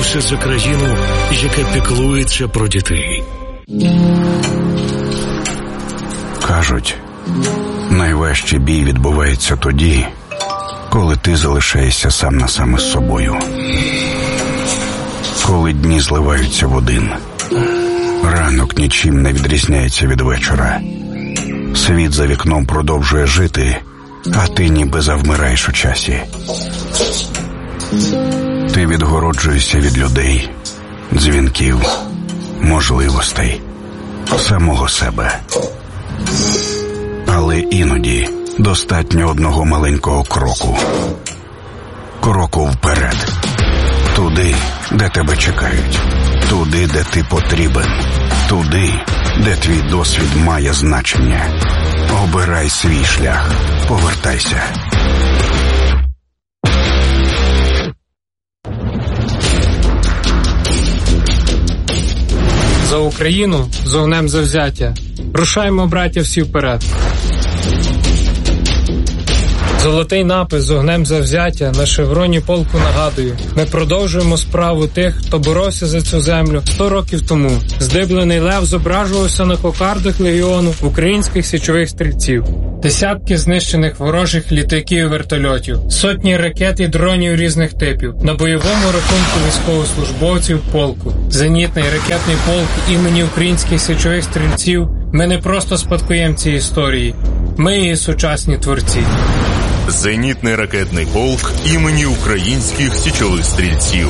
боремося за країну, яка піклується про дітей. Кажуть, найважчий бій відбувається тоді, коли ти залишаєшся сам на сам із собою. Коли дні зливаються в один. Ранок нічим не відрізняється від вечора. Світ за вікном продовжує жити, а ти ніби завмираєш у часі. Ти відгороджуєшся від людей, дзвінків, можливостей, самого себе. Але іноді достатньо одного маленького кроку. Кроку вперед. Туди, де тебе чекають. Туди, де ти потрібен. Туди, де твій досвід має значення. Обирай свій шлях. Повертайся. За Україну з огнем завзяття. Рушаймо, браття, всі вперед. Золотий напис з огнем завзяття на шевроні полку нагадую. Ми продовжуємо справу тих, хто боровся за цю землю 100 років тому. Здиблений лев зображувався на кокардах легіону українських січових стрільців. Десятки знищених ворожих літаків і вертольотів, сотні ракет і дронів різних типів. На бойовому рахунку військовослужбовців полку. Зенітний ракетний полк імені українських січових стрільців. Ми не просто спадкоємці історії. Ми її сучасні творці. Зенітний ракетний полк імені українських січових стрільців.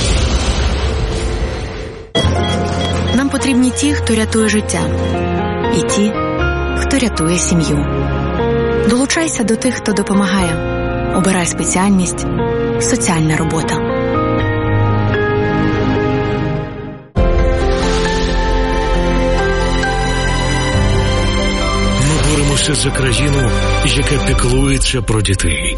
Нам потрібні ті, хто рятує життя. І ті, хто рятує сім'ю. Долучайся до тих, хто допомагає. Обирай спеціальність «Соціальна робота». Ми боремося за країну, яка піклується про дітей.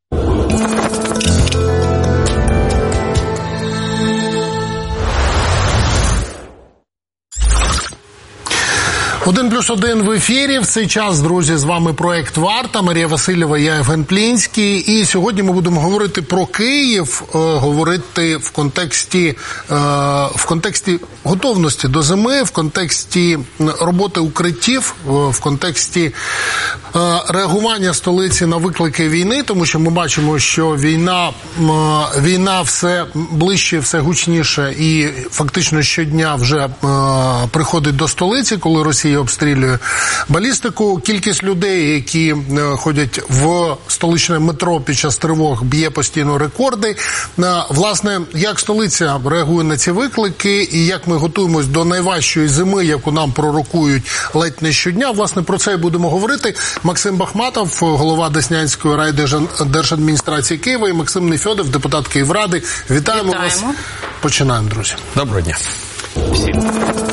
1+1 в ефірі. В цей час, друзі, з вами проект «Варта». Марія Васильєва, я Євген Плінський. І сьогодні ми будемо говорити про Київ, говорити в контексті готовності до зими, в контексті роботи укриттів, в контексті реагування столиці на виклики війни, тому що ми бачимо, що війна все ближче, все гучніше і фактично щодня вже приходить до столиці, коли Росія обстрілює балістику. Кількість людей, які ходять в столичне метро під час тривог, б'є постійно рекорди. Власне, як столиця реагує на ці виклики і як ми готуємось до найважчої зими, яку нам пророкують ледь не щодня. Власне, про це і будемо говорити. Максим Бахматов, голова Деснянської райдержадміністрації Києва, і Максим Нефьодов, депутат Київради. Вітаємо вас. Починаємо, друзі. Доброго дня. Всім.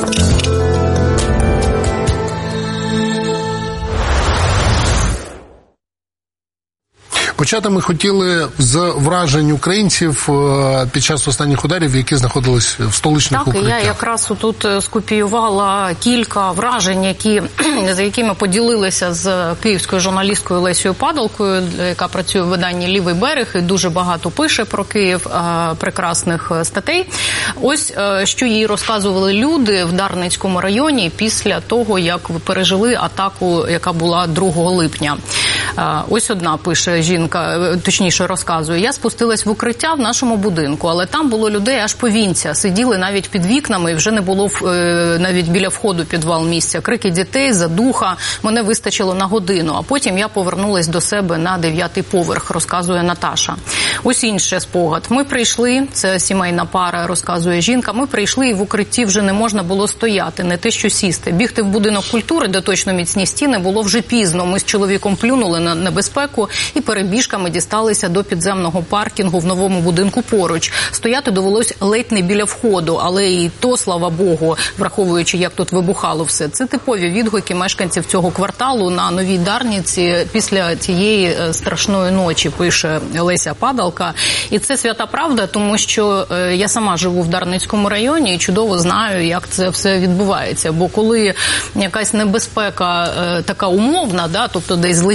Почати ми хотіли з вражень українців під час останніх ударів, які знаходились в столичних укриттях. Так, я якраз тут скопіювала кілька вражень, за якими поділилися з київською журналісткою Лесією Падалкою, яка працює в виданні «Лівий берег» і дуже багато пише про Київ, прекрасних статей. Ось, що їй розказували люди в Дарницькому районі після того, як пережили атаку, яка була 2 липня. Ось одна пише жінка, точніше розказує: я спустилась в укриття в нашому будинку, але там було людей аж по вінця, сиділи навіть під вікнами і вже не було навіть біля входу підвал місця. Крики дітей, задуха, мене вистачило на годину, а потім я повернулась до себе на 9-й поверх, розказує Наташа. Ось інший спогад. Ми прийшли, це сімейна пара, розказує жінка, ми прийшли і в укритті вже не можна було стояти, не те що сісти. Бігти в будинок культури, де точно міцні стіни, було вже пізно. Ми з чоловіком плюнули на небезпеку і перебіжками дісталися до підземного паркінгу в новому будинку поруч. Стояти довелось ледь не біля входу, але і то, слава Богу, враховуючи, як тут вибухало все. Це типові відгуки мешканців цього кварталу на Новій Дарниці після цієї страшної ночі, пише Леся Падалка. І це свята правда, тому що я сама живу в Дарницькому районі і чудово знаю, як це все відбувається. Бо коли якась небезпека така умовна, тобто десь злетів міг,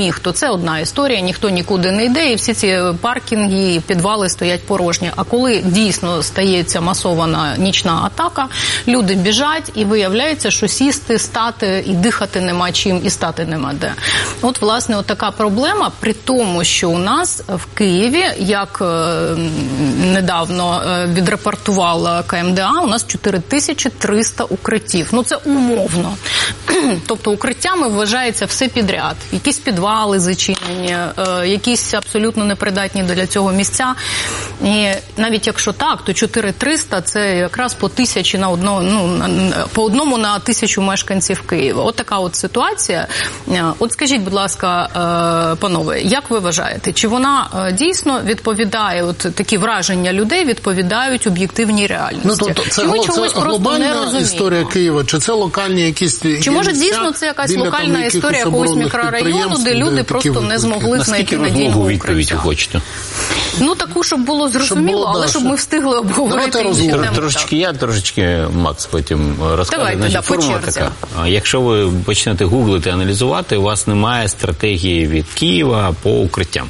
сніг, то це одна історія, ніхто нікуди не йде, і всі ці паркінги і підвали стоять порожні. А коли дійсно стається масована нічна атака, люди біжать, і виявляється, що сісти, стати і дихати нема чим, і стати нема де. От, власне, така проблема, при тому, що у нас в Києві, як недавно відрепортувала КМДА, у нас 4300 укриттів. Ну, це умовно. Тобто укриттями вважається все підряд. Якісь підвали зачинені, якісь абсолютно непридатні для цього місця. І навіть якщо так, то 4300 – це якраз по 1000 на одного, по одному на 1000 мешканців Києва. От така от ситуація. От скажіть, будь ласка, панове, як ви вважаєте, чи вона дійсно відповідає, от такі враження людей відповідають об'єктивній реальності? Ну, тобто це глобальна історія Києва, чи це локальні якісь... Чи може дійсно це якась локальна історія якогось мікрорайону, де люди просто не змогли знайти надійного укриття? Відповідь ви хочете? Ну, таку, щоб було зрозуміло, але щоб ми встигли обговорити інші теми. Трошечки Макс потім розкаже. Давайте, формула така. Якщо ви почнете гуглити, аналізувати, у вас немає стратегії від Києва по укриттям.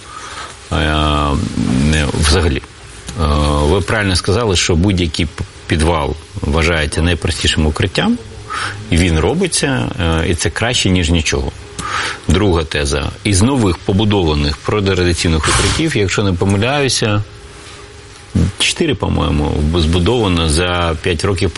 Взагалі. Ви правильно сказали, що будь-який підвал вважається найпростішим укриттям, і він робиться, і це краще, ніж нічого. Друга теза. Із нових побудованих протирадіаційних укриттів, якщо не помиляюся, 4, по-моєму, збудовано за 5 років